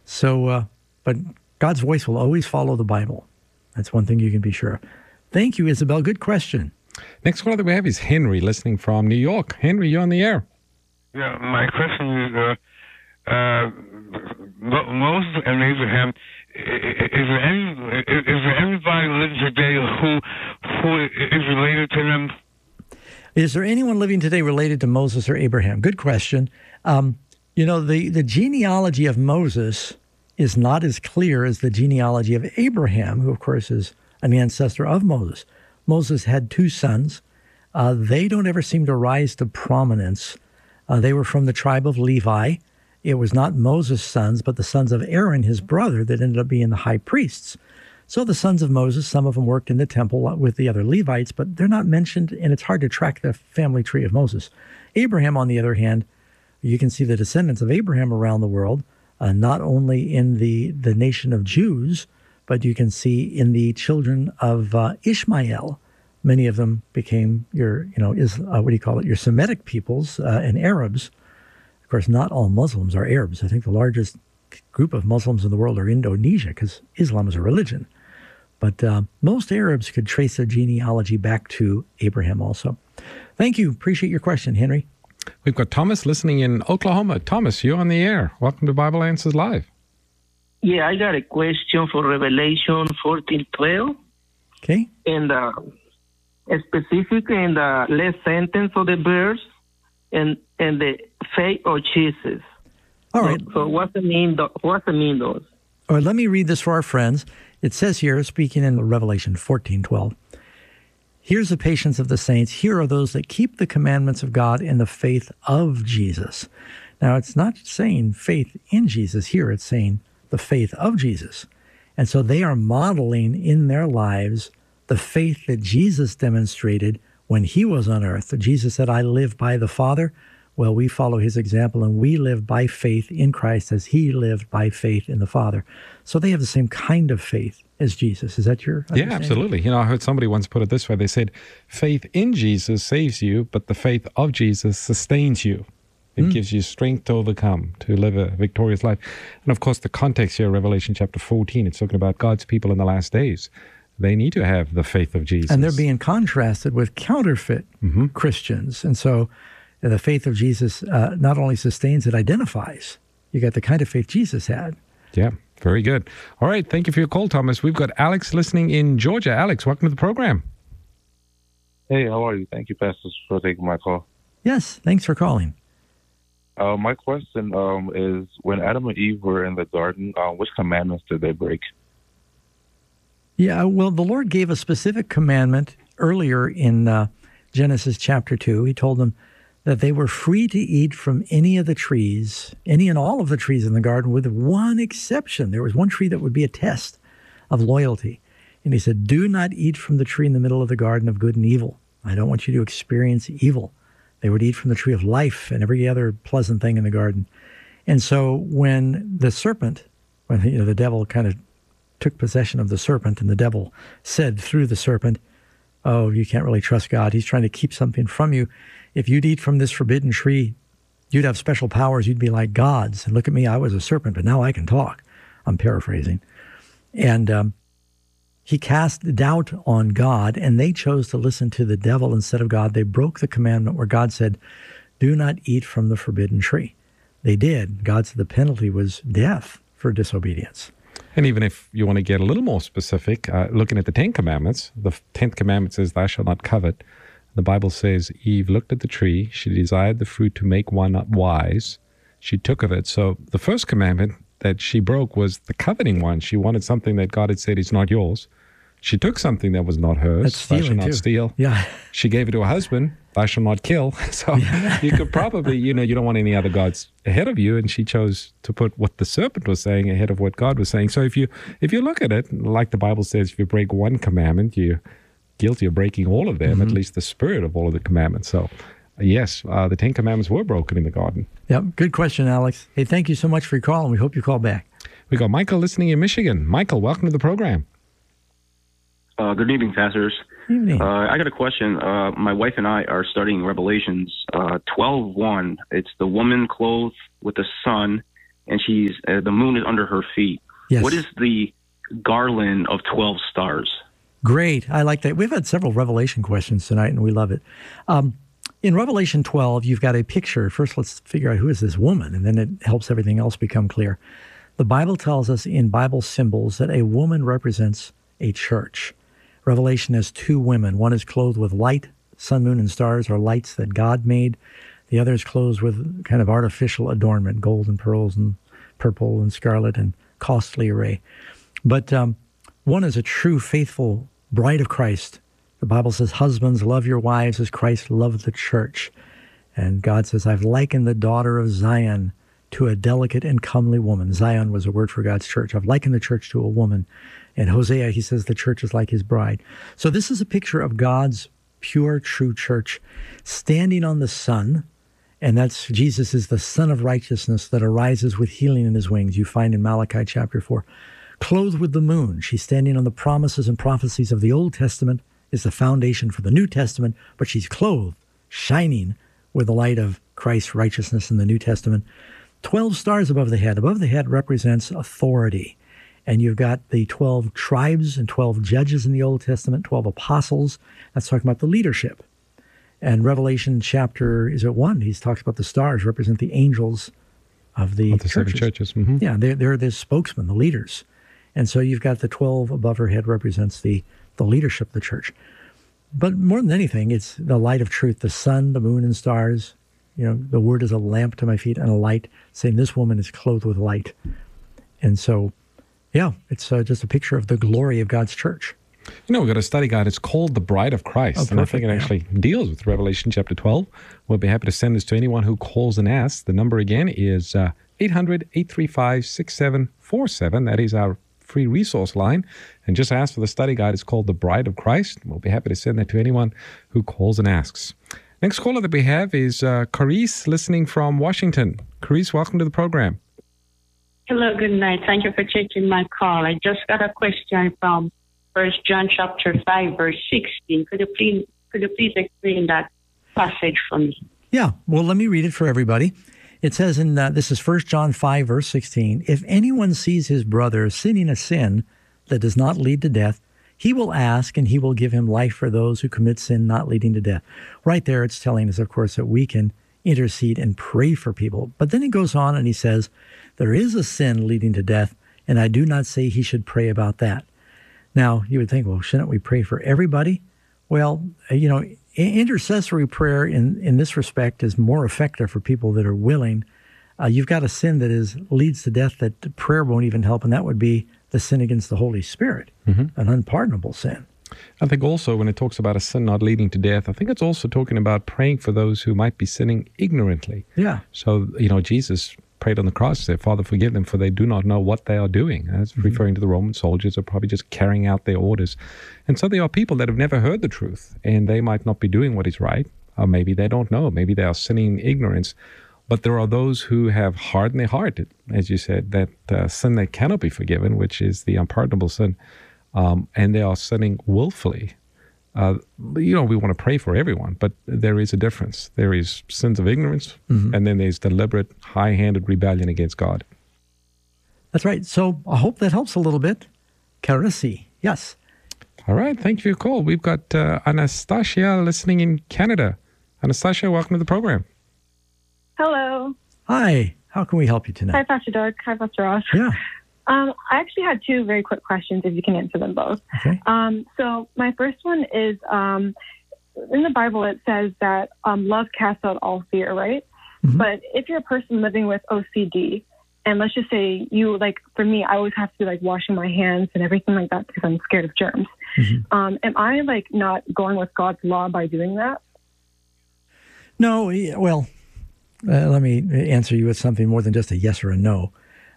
So, but God's voice will always follow the Bible. That's one thing you can be sure of. Thank you, Isabel. Good question. Next caller that we have is Henry, listening from New York. Henry, you're on the air. Yeah, my question is, Moses and Abraham, is there anybody living today who is related to them? Is there anyone living today related to Moses or Abraham? Good question. The genealogy of Moses is not as clear as the genealogy of Abraham, who, of course, is an ancestor of Moses. Moses had two sons. They don't ever seem to rise to prominence. They were from the tribe of Levi. It was not Moses' sons, but the sons of Aaron, his brother, that ended up being the high priests. So the sons of Moses, some of them worked in the temple with the other Levites, but they're not mentioned, and it's hard to track the family tree of Moses. Abraham, on the other hand, you can see the descendants of Abraham around the world, not only in the nation of Jews, but you can see in the children of Ishmael. Many of them became your Semitic peoples and Arabs. Of course, not all Muslims are Arabs. I think the largest group of Muslims in the world are Indonesia, because Islam is a religion. But most Arabs could trace their genealogy back to Abraham also. Thank you. Appreciate your question, Henry. We've got Thomas listening in Oklahoma. Thomas, you're on the air. Welcome to Bible Answers Live. Yeah, I got a question for Revelation 14:12. Okay. And specifically in the last sentence of the verse and the faith of Jesus. All right. So what's the mean those? All right, let me read this for our friends. It says here, speaking in Revelation 14:12, here's the patience of the saints. Here are those that keep the commandments of God in the faith of Jesus. Now, it's not saying faith in Jesus here. It's saying the faith of Jesus. And so they are modeling in their lives the faith that Jesus demonstrated when he was on earth. Jesus said, I live by the Father. Well, we follow his example, and we live by faith in Christ as he lived by faith in the Father. So they have the same kind of faith as Jesus. Is that your understanding? Yeah, absolutely. I heard somebody once put it this way. They said, faith in Jesus saves you, but the faith of Jesus sustains you. It gives you strength to overcome, to live a victorious life. And of course, the context here, Revelation chapter 14, it's talking about God's people in the last days. They need to have the faith of Jesus. And they're being contrasted with counterfeit Christians. And so the faith of Jesus not only sustains, it identifies. You got the kind of faith Jesus had. Yeah, very good. All right, thank you for your call, Thomas. We've got Alex listening in Georgia. Alex, welcome to the program. Hey, how are you? Thank you, pastors, for taking my call. Yes, thanks for calling. My question is, when Adam and Eve were in the garden, which commandments did they break? Yeah, well, the Lord gave a specific commandment earlier in Genesis chapter 2. He told them that they were free to eat from any of the trees, any and all of the trees in the garden, with one exception. There was one tree that would be a test of loyalty. And he said, do not eat from the tree in the middle of the garden of good and evil. I don't want you to experience evil. They would eat from the tree of life and every other pleasant thing in the garden. And so when the serpent, when the devil kind of took possession of the serpent, and the devil said through the serpent, oh, you can't really trust God. He's trying to keep something from you. If you'd eat from this forbidden tree, you'd have special powers. You'd be like gods. And look at me, I was a serpent, but now I can talk. I'm paraphrasing. And he cast doubt on God, and they chose to listen to the devil instead of God. They broke the commandment where God said, do not eat from the forbidden tree. They did. God said the penalty was death for disobedience. And even if you want to get a little more specific, looking at the 10 Commandments, the 10th commandment says, thou shalt not covet. The Bible says, Eve looked at the tree. She desired the fruit to make one wise. She took of it. So the first commandment that she broke was the coveting one. She wanted something that God had said is not yours. She took something that was not hers. That's stealing, thou shalt not too. steal. Yeah. She gave it to her husband. Thou shalt not kill. So you could probably, you don't want any other gods ahead of you. And she chose to put what the serpent was saying ahead of what God was saying. So if you look at it, like the Bible says, if you break one commandment, you're guilty of breaking all of them, at least the spirit of all of the commandments. So yes, the 10 Commandments were broken in the garden. Yep. Good question, Alex. Hey, thank you so much for your call, and we hope you call back. We got Michael listening in Michigan. Michael, welcome to the program. Good evening, pastors. Evening. I got a question. My wife and I are studying Revelations 12:1. It's the woman clothed with the sun and she's the moon is under her feet. Yes. What is the garland of 12 stars? Great. I like that. We've had several Revelation questions tonight, and we love it. In Revelation 12, you've got a picture. First, let's figure out who is this woman, and then it helps everything else become clear. The Bible tells us in Bible symbols that a woman represents a church. Revelation has two women. One is clothed with light. Sun, moon, and stars are lights that God made. The other is clothed with kind of artificial adornment, gold and pearls and purple and scarlet and costly array. But one is a true, faithful bride of Christ. The Bible says, husbands, love your wives as Christ loved the church. And God says, I've likened the daughter of Zion to a delicate and comely woman. Zion was a word for God's church. I've likened the church to a woman. And Hosea, he says, the church is like his bride. So this is a picture of God's pure, true church standing on the sun. And that's Jesus is the Son of righteousness that arises with healing in his wings. You find in Malachi chapter 4. Clothed with the moon, she's standing on the promises and prophecies of the Old Testament, is the foundation for the New Testament, but she's clothed, shining with the light of Christ's righteousness in the New Testament. 12 stars above the head. Above the head represents authority. And you've got the 12 tribes and 12 judges in the Old Testament, 12 apostles. That's talking about the leadership. And Revelation chapter, 1? He talks about the stars represent the angels of the churches. Seven churches. Mm-hmm. Yeah, they're the spokesmen, the leaders. And so you've got the 12 above her head represents the leadership of the church. But more than anything, it's the light of truth, the sun, the moon, and stars. You know, the word is a lamp to my feet and a light, saying this woman is clothed with light. And so, yeah, it's just a picture of the glory of God's church. You know, we've got a study guide. It's called The Bride of Christ. And I think it actually deals with Revelation chapter 12. We'll be happy to send this to anyone who calls and asks. The number again is 800-835-6747. That is our free resource line. And just ask for the study guide. It's called The Bride of Christ. We'll be happy to send that to anyone who calls and asks. Next caller that we have is Carice, listening from Washington. Carice, welcome to the program. Hello, good night. Thank you for taking my call. I just got a question from 1 John chapter 5, verse 16. Could you please explain that passage for me? Yeah, well, let me read it for everybody. It says this is 1 John 5, verse 16, if anyone sees his brother sinning a sin that does not lead to death, he will ask and he will give him life for those who commit sin not leading to death. Right there, it's telling us, of course, that we can intercede and pray for people. But then he goes on and he says, there is a sin leading to death, and I do not say he should pray about that. Now, you would think, well, shouldn't we pray for everybody? Well, you know, intercessory prayer in this respect is more effective for people that are willing. You've got a sin that leads to death that prayer won't even help, and that would be the sin against the Holy Spirit, an unpardonable sin. I think also when it talks about a sin not leading to death, I think it's also talking about praying for those who might be sinning ignorantly. Yeah. So, you know, Jesus prayed on the cross, said, Father, forgive them, for they do not know what they are doing. That's referring to the Roman soldiers who are probably just carrying out their orders. And so there are people that have never heard the truth, and they might not be doing what is right, or maybe they don't know. Maybe they are sinning in ignorance. But there are those who have hardened their heart, as you said, that sin that cannot be forgiven, which is the unpardonable sin, and they are sinning willfully. You know, we want to pray for everyone, but there is a difference. There is sins of ignorance, and then there's deliberate, high-handed rebellion against God. That's right. So I hope that helps a little bit. Carisi, yes. All right. Thank you for your call. We've got Anastasia listening in Canada. Anastasia, welcome to the program. Hello. Hi. How can we help you tonight? Hi, Pastor Doug. Hi, Pastor Ross. Yeah. I actually had two very quick questions, if you can answer them both. Okay. So my first one is, in the Bible it says that love casts out all fear, right? Mm-hmm. But if you're a person living with OCD, and let's just say you, like, for me, I always have to be, like, washing my hands and everything like that because I'm scared of germs. Mm-hmm. Am I, like, not going with God's law by doing that? No, well, let me answer you with something more than just a yes or a no.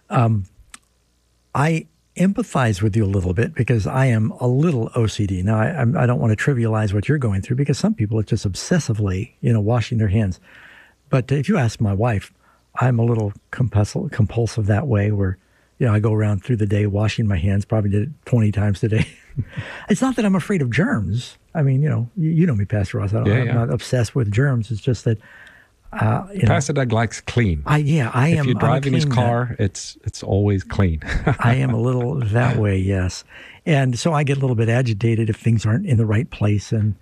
I empathize with you a little bit because I am a little OCD. Now, I don't want to trivialize what you're going through because some people are just obsessively, washing their hands. But if you ask my wife, I'm a little compulsive that way where, I go around through the day washing my hands, probably did it 20 times today. It's not that I'm afraid of germs. I mean, you know me, Pastor Ross. I'm not obsessed with germs. It's just that Pastor Doug likes clean. I am. If you're driving his I'm a clean car, it's always clean. I am a little that way, yes. And so I get a little bit agitated if things aren't in the right place. And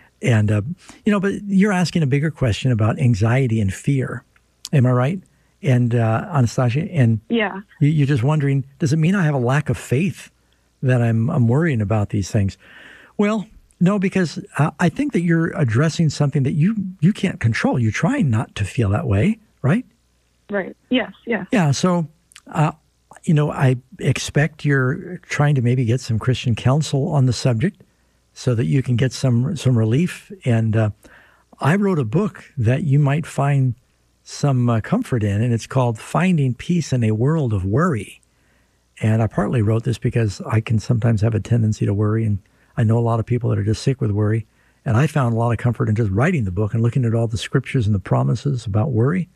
but you're asking a bigger question about anxiety and fear. Am I right? And Anastasia, and Yeah. you're just wondering, does it mean I have a lack of faith that I'm worrying about these things? Well, no, because I think that you're addressing something that you can't control. You're trying not to feel that way, right? Right. Yes. Yes. Yeah. So, I expect you're trying to maybe get some Christian counsel on the subject so that you can get some relief. And I wrote a book that you might find some comfort in, and it's called Finding Peace in a World of Worry. And I partly wrote this because I can sometimes have a tendency to worry, and I know a lot of people that are just sick with worry. And I found a lot of comfort in just writing the book and looking at all the scriptures and the promises about worry.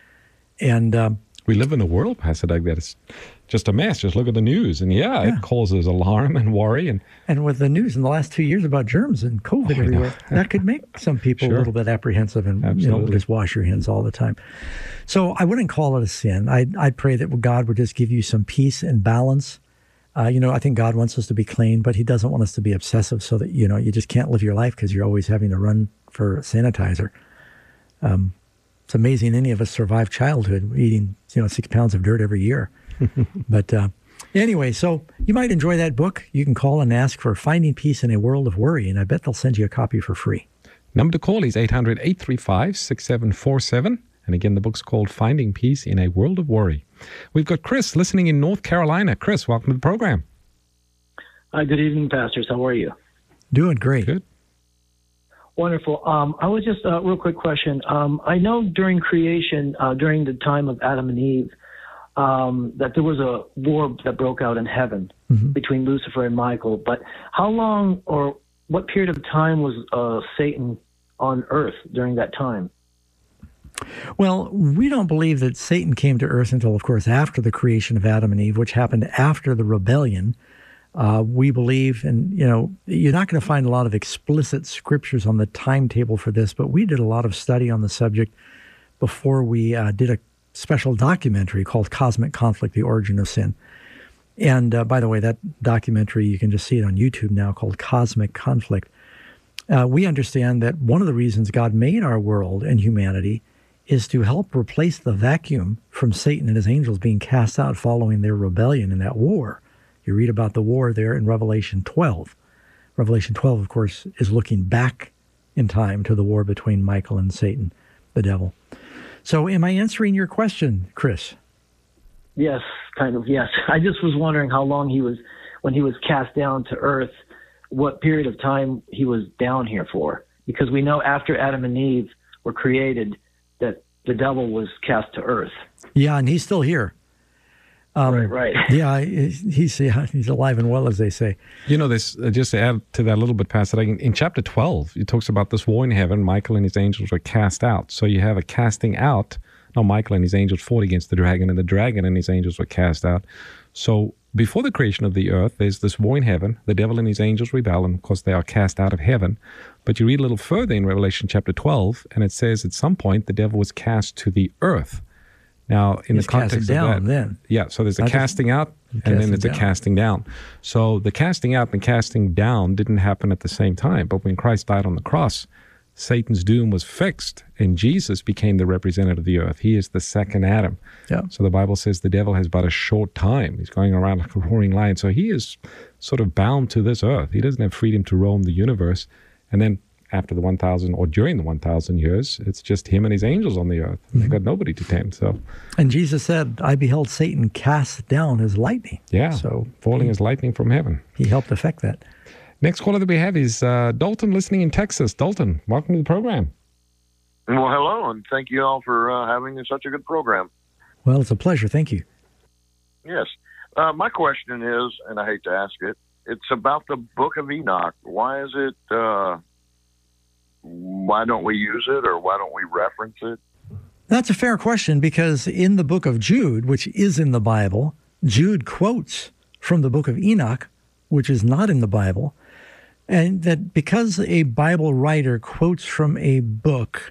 And we live in a world, Pastor Doug, that is just a mess. Just look at the news, and it causes alarm and worry. And with the news in the last 2 years about germs and COVID everywhere, that could make some people a little bit apprehensive and just wash your hands all the time. So I wouldn't call it a sin. I'd pray that God would just give you some peace and balance. I think God wants us to be clean, but he doesn't want us to be obsessive so that, you just can't live your life because you're always having to run for sanitizer. It's amazing any of us survive childhood eating, 6 pounds of dirt every year. But anyway, so you might enjoy that book. You can call and ask for Finding Peace in a World of Worry, and I bet they'll send you a copy for free. Number to call is 800-835-6747. And again, the book's called Finding Peace in a World of Worry. We've got Chris listening in North Carolina. Chris, welcome to the program. Hi, good evening, pastors. How are you? Doing great. Good. Wonderful. I was just a real quick question. I know during creation, during the time of Adam and Eve, that there was a war that broke out in heaven between Lucifer and Michael. But how long or what period of time was Satan on earth during that time? Well, we don't believe that Satan came to earth until, of course, after the creation of Adam and Eve, which happened after the rebellion. We believe, and you're not going to find a lot of explicit scriptures on the timetable for this, but we did a lot of study on the subject before we did a special documentary called Cosmic Conflict, The Origin of Sin. And by the way, that documentary, you can just see it on YouTube now, called Cosmic Conflict. We understand that one of the reasons God made our world and humanity is to help replace the vacuum from Satan and his angels being cast out following their rebellion in that war. You read about the war there in Revelation 12. Revelation 12, of course, is looking back in time to the war between Michael and Satan, the devil. So am I answering your question, Chris? Yes, kind of, yes. I just was wondering how long when he was cast down to earth, what period of time he was down here for. Because we know after Adam and Eve were created that the devil was cast to earth. Yeah, and he's still here. Right. Yeah, he's alive and well, as they say. This just to add to that a little bit, Pastor, in chapter 12, it talks about this war in heaven. Michael and his angels were cast out. So you have a casting out. No, Michael and his angels fought against the dragon, and the dragon and his angels were cast out. So before the creation of the earth, there's this war in heaven. The devil and his angels rebel, and of course they are cast out of heaven. But you read a little further in Revelation chapter 12, and it says at some point the devil was cast to the earth. Now, in the context of that, then. Yeah, so there's a casting out, and then there's a casting down. So the casting out and casting down didn't happen at the same time. But when Christ died on the cross, Satan's doom was fixed, and Jesus became the representative of the earth. He is the second Adam. Yeah. So the Bible says the devil has but a short time. He's going around like a roaring lion. So he is sort of bound to this earth. He doesn't have freedom to roam the universe. And then after the 1,000 or during the 1,000 years, it's just him and his angels on the earth. They've got nobody to tempt. So, and Jesus said, I beheld Satan cast down as lightning. Yeah, so falling as lightning from heaven. He helped effect that. Next caller that we have is Dalton listening in Texas. Dalton, welcome to the program. Well, hello, and thank you all for having such a good program. Well, it's a pleasure. Thank you. Yes. My question is, and I hate to ask it, it's about the Book of Enoch. Why is it... why don't we use it, or why don't we reference it? That's a fair question, because in the book of Jude, which is in the Bible, Jude quotes from the book of Enoch, which is not in the Bible, and that because a Bible writer quotes from a book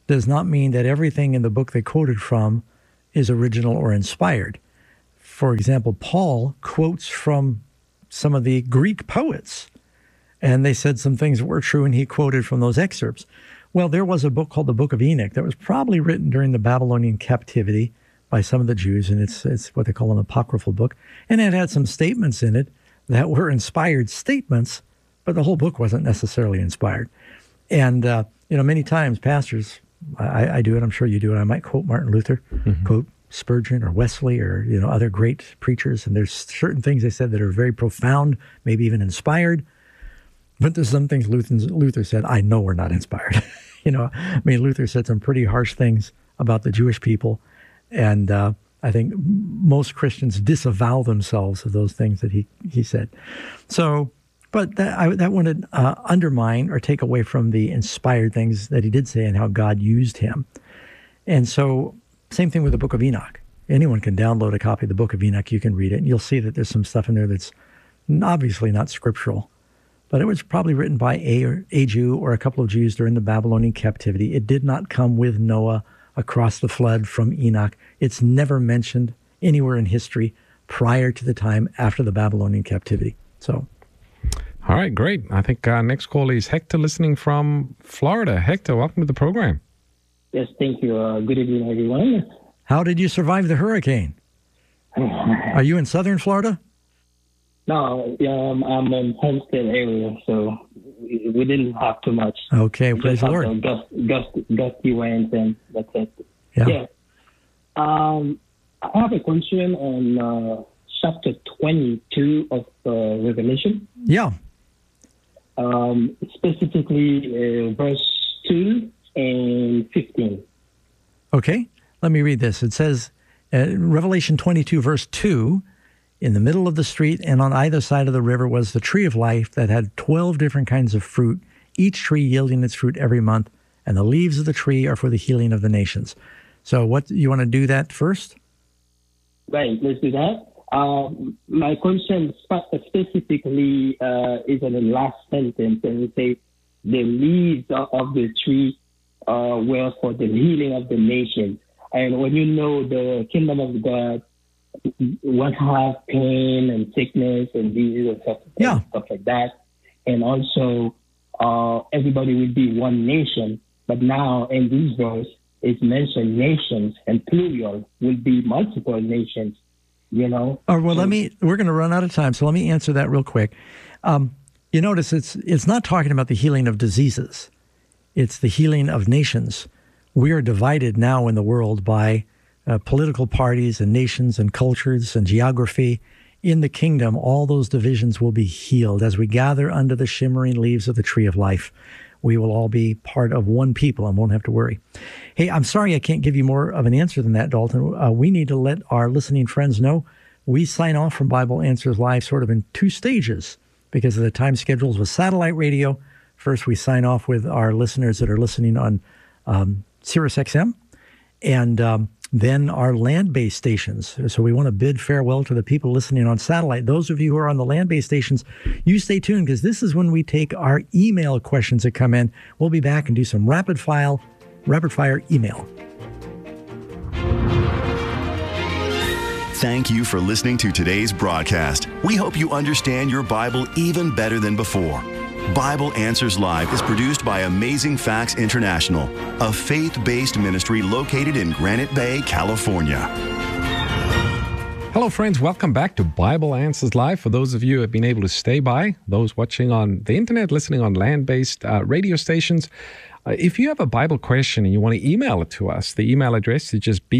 does not mean that everything in the book they quoted from is original or inspired. For example, Paul quotes from some of the Greek poets, and they said some things that were true, and he quoted from those excerpts. Well, there was a book called the Book of Enoch that was probably written during the Babylonian captivity by some of the Jews, and it's what they call an apocryphal book, and it had some statements in it that were inspired statements, but the whole book wasn't necessarily inspired. And, many times pastors, I do it, I'm sure you do it, I might quote Martin Luther, quote Spurgeon or Wesley or, other great preachers, and there's certain things they said that are very profound, maybe even inspired, but there's some things Luther said, I know were not inspired. Luther said some pretty harsh things about the Jewish people, and I think most Christians disavow themselves of those things that he said. So, but that wouldn't undermine or take away from the inspired things that he did say and how God used him. And so, same thing with the Book of Enoch. Anyone can download a copy of the Book of Enoch. You can read it, and you'll see that there's some stuff in there that's obviously not scriptural. But it was probably written by a Jew or a couple of Jews during the Babylonian captivity. It did not come with Noah across the flood from Enoch. It's never mentioned anywhere in history prior to the time after the Babylonian captivity. So, all right, great. I think next call is Hector listening from Florida. Hector, welcome to the program. Yes, thank you. Good evening, everyone. How did you survive the hurricane? Are you in southern Florida? No, I'm in Homestead area, so we didn't have too much. Okay, praise the Lord. Gusty winds, and that's it. Yeah. I have a question on chapter 22 of Revelation. Yeah. Specifically, verse 2 and 15. Okay, let me read this. It says, Revelation 22, verse 2, in the middle of the street and on either side of the river was the tree of life that had 12 different kinds of fruit, each tree yielding its fruit every month, and the leaves of the tree are for the healing of the nations. So what, you want to do that first? Right, let's do that. My question specifically is in the last sentence, and it says, the leaves of the tree were for the healing of the nations. And when you know the kingdom of God won't have pain and sickness and disease and stuff like that. And also, everybody will be one nation. But now in this verse, it's mentioned nations, and plural will be multiple nations, Oh, well, we're going to run out of time, so let me answer that real quick. You notice it's not talking about the healing of diseases. It's the healing of nations. We are divided now in the world by political parties and nations and cultures and geography. In the kingdom, all those divisions will be healed. As we gather under the shimmering leaves of the tree of life, we will all be part of one people and won't have to worry. Hey, I'm sorry I can't give you more of an answer than that, Dalton. We need to let our listening friends know we sign off from Bible Answers Live sort of in two stages because of the time schedules with satellite radio. First, we sign off with our listeners that are listening on Sirius XM, and then our land-based stations. So we want to bid farewell to the people listening on satellite. Those of you who are on the land-based stations, you stay tuned because this is when we take our email questions that come in. We'll be back and do some rapid fire email. Thank you for listening to today's broadcast. We hope you understand your Bible even better than before. Bible Answers Live is produced by Amazing Facts International, a faith-based ministry located in Granite Bay, California. Hello, friends. Welcome back to Bible Answers Live. For those of you who have been able to stay by, those watching on the internet, listening on land-based radio stations, if you have a Bible question and you want to email it to us, the email address is just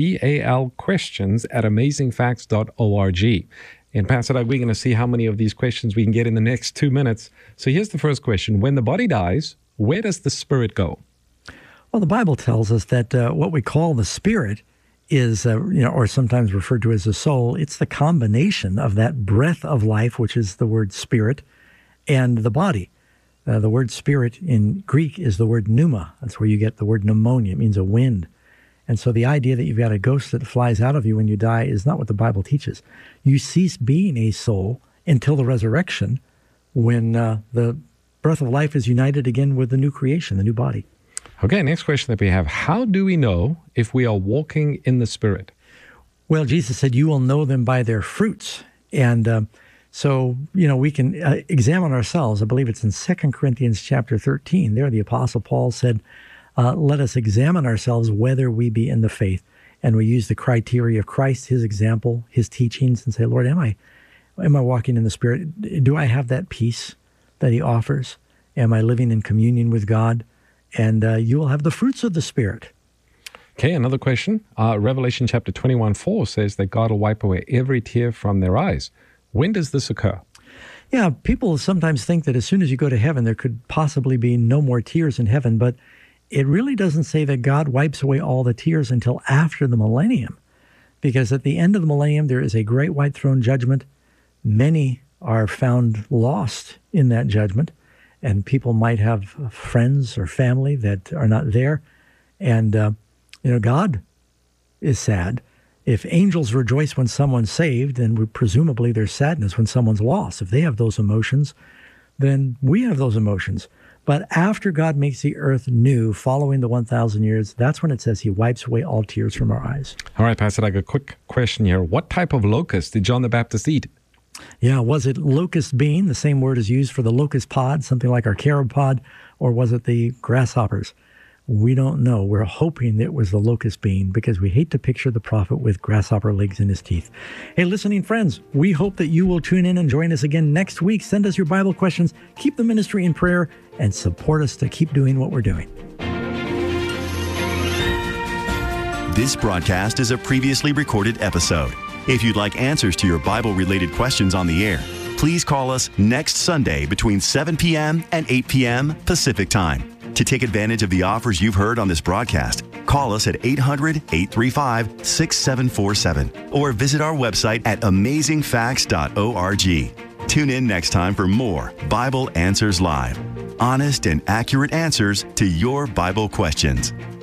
balquestions@amazingfacts.org. And Pastor Doug, we're going to see how many of these questions we can get in the next 2 minutes. So here's the first question. When the body dies, where does the spirit go? Well, the Bible tells us that what we call the spirit is, or sometimes referred to as the soul, it's the combination of that breath of life, which is the word spirit, and the body. The word spirit in Greek is the word pneuma. That's where you get the word pneumonia. It means a wind. And so the idea that you've got a ghost that flies out of you when you die is not what the Bible teaches. You cease being a soul until the resurrection, when the breath of life is united again with the new creation, the new body. Okay, next question that we have. How do we know if we are walking in the Spirit? Well, Jesus said, you will know them by their fruits. And so, we can examine ourselves. I believe it's in 2 Corinthians chapter 13. There, the Apostle Paul said, let us examine ourselves whether we be in the faith. And we use the criteria of Christ, his example, his teachings, and say, Lord, am I walking in the Spirit? Do I have that peace that he offers? Am I living in communion with God? And you will have the fruits of the Spirit. Okay, another question. Revelation chapter 21:4 says that God will wipe away every tear from their eyes. When does this occur? Yeah, people sometimes think that as soon as you go to heaven, there could possibly be no more tears in heaven, but it really doesn't say that God wipes away all the tears until after the millennium, because at the end of the millennium, there is a great white throne judgment. Many are found lost in that judgment, and people might have friends or family that are not there. And, God is sad. If angels rejoice when someone's saved, then presumably there's sadness when someone's lost. If they have those emotions, then we have those emotions. But after God makes the earth new, following the 1,000 years, that's when it says he wipes away all tears from our eyes. All right, Pastor, I got a quick question here. What type of locust did John the Baptist eat? Yeah, was it locust bean? The same word is used for the locust pod, something like our carob pod, or was it the grasshoppers? We don't know. We're hoping it was the locust bean because we hate to picture the prophet with grasshopper legs in his teeth. Hey, listening friends, we hope that you will tune in and join us again next week. Send us your Bible questions, keep the ministry in prayer, and support us to keep doing what we're doing. This broadcast is a previously recorded episode. If you'd like answers to your Bible-related questions on the air, please call us next Sunday between 7 p.m. and 8 p.m. Pacific Time. To take advantage of the offers you've heard on this broadcast, call us at 800-835-6747 or visit our website at amazingfacts.org. Tune in next time for more Bible Answers Live. Honest and accurate answers to your Bible questions.